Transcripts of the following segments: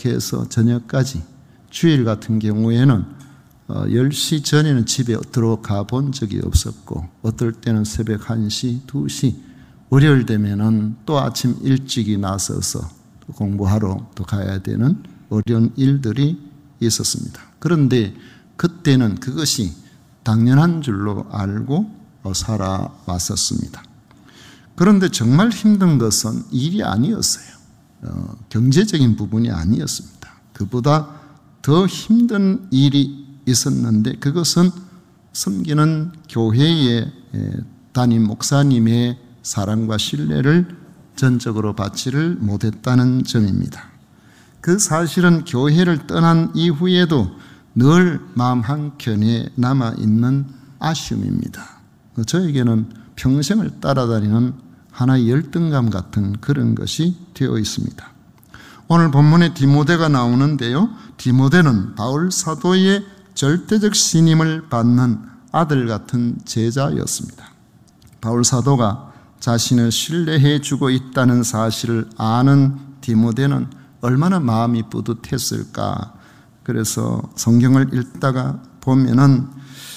시작해서 저녁까지, 주일 같은 경우에는 10시 전에는 집에 들어가 본 적이 없었고, 어떨 때는 새벽 1시, 2시, 월요일 되면은 또 아침 일찍이 나서서 공부하러 또 가야 되는 어려운 일들이 있었습니다. 그런데 그때는 그것이 당연한 줄로 알고 살아왔었습니다. 그런데 정말 힘든 것은 일이 아니었어요. 경제적인 부분이 아니었습니다. 그보다 더 힘든 일이 있었는데, 그것은 섬기는 교회의 담임 목사님의 사랑과 신뢰를 전적으로 받지를 못했다는 점입니다. 그 사실은 교회를 떠난 이후에도 늘 마음 한켠에 남아있는 아쉬움입니다. 저에게는 평생을 따라다니는 하나의 열등감 같은 그런 것이 되어 있습니다. 오늘 본문에 디모데가 나오는데요, 디모데는 바울 사도의 절대적 신임을 받는 아들 같은 제자였습니다. 바울 사도가 자신을 신뢰해 주고 있다는 사실을 아는 디모데는 얼마나 마음이 뿌듯했을까. 그래서 성경을 읽다가 보면은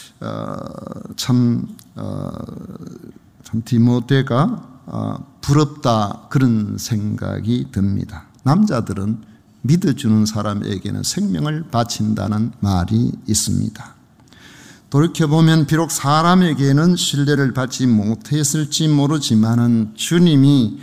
참 디모데가 부럽다, 그런 생각이 듭니다. 남자들은 믿어주는 사람에게는 생명을 바친다는 말이 있습니다. 돌이켜보면 비록 사람에게는 신뢰를 받지 못했을지 모르지만은 주님이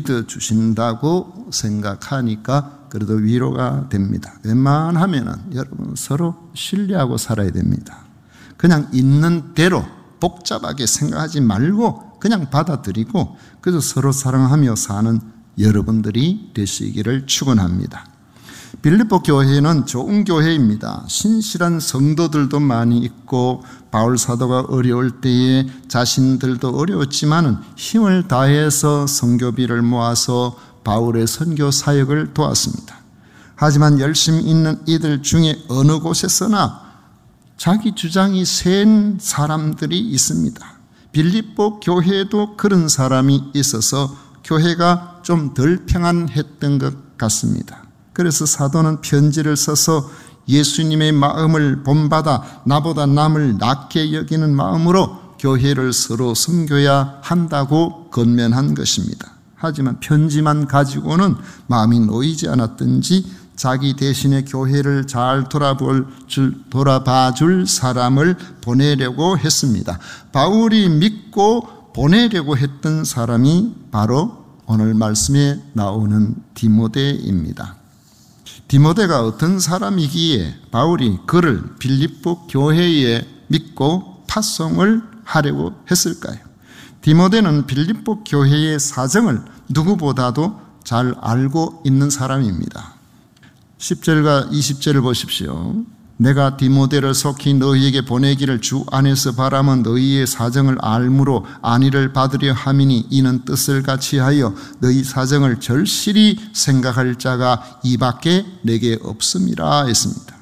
믿어주신다고 생각하니까 그래도 위로가 됩니다. 웬만하면은 여러분 서로 신뢰하고 살아야 됩니다. 그냥 있는 대로 복잡하게 생각하지 말고 그냥 받아들이고, 그래서 서로 사랑하며 사는 여러분들이 되시기를 축원합니다. 빌립보 교회는 좋은 교회입니다. 신실한 성도들도 많이 있고, 바울 사도가 어려울 때에 자신들도 어려웠지만은 힘을 다해서 선교비를 모아서 바울의 선교 사역을 도왔습니다. 하지만 열심히 있는 이들 중에 어느 곳에서나 자기 주장이 센 사람들이 있습니다. 빌립보 교회에도 그런 사람이 있어서 교회가 좀 덜 평안했던 것 같습니다. 그래서 사도는 편지를 써서 예수님의 마음을 본받아 나보다 남을 낮게 여기는 마음으로 교회를 서로 섬겨야 한다고 건면한 것입니다. 하지만 편지만 가지고는 마음이 놓이지 않았든지 자기 대신에 교회를 잘 돌아봐 줄 사람을 보내려고 했습니다. 바울이 믿고 보내려고 했던 사람이 바로 오늘 말씀에 나오는 디모데입니다. 디모데가 어떤 사람이기에 바울이 그를 빌립보 교회에 믿고 파송을 하려고 했을까요? 디모데는 빌립보 교회의 사정을 누구보다도 잘 알고 있는 사람입니다. 10절과 20절을 보십시오. 내가 디모데를 속히 너희에게 보내기를 주 안에서 바라면 너희의 사정을 알므로 안위를 받으려 함이니, 이는 뜻을 같이 하여 너희 사정을 절실히 생각할 자가 이밖에 내게 없음이라 했습니다.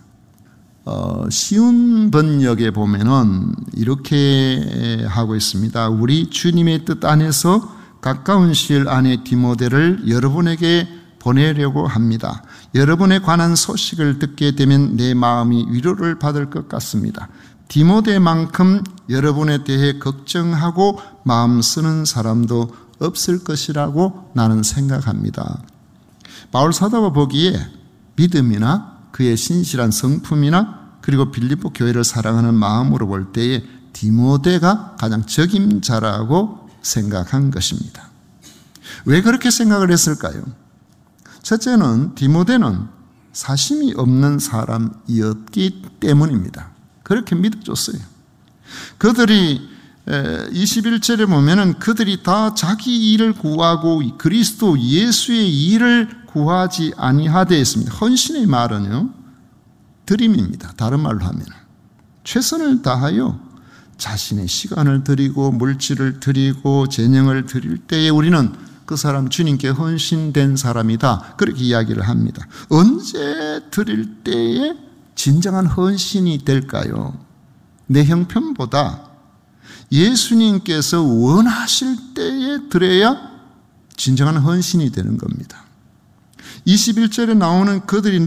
쉬운 번역에 보면은 이렇게 하고 있습니다. 우리 주님의 뜻 안에서 가까운 시일 안에 디모데를 여러분에게 보내려고 합니다. 여러분에 관한 소식을 듣게 되면 내 마음이 위로를 받을 것 같습니다. 디모데만큼 여러분에 대해 걱정하고 마음 쓰는 사람도 없을 것이라고 나는 생각합니다. 바울 사도가 보기에 믿음이나 그의 신실한 성품이나 그리고 빌립보 교회를 사랑하는 마음으로 볼 때에 디모데가 가장 적임자라고 생각한 것입니다. 왜 그렇게 생각을 했을까요? 첫째는 디모데는 사심이 없는 사람이었기 때문입니다. 그렇게 믿어줬어요. 그들이 21절에 보면은 그들이 다 자기 일을 구하고 그리스도 예수의 일을 구하지 아니하되 했습니다. 헌신의 말은요, 드림입니다. 다른 말로 하면 최선을 다하여 자신의 시간을 드리고 물질을 드리고 재능을 드릴 때에 우리는 그 사람 주님께 헌신된 사람이다, 그렇게 이야기를 합니다. 언제 드릴 때에 진정한 헌신이 될까요? 내 형편보다 예수님께서 원하실 때에 드려야 진정한 헌신이 되는 겁니다. 21절에 나오는 그들이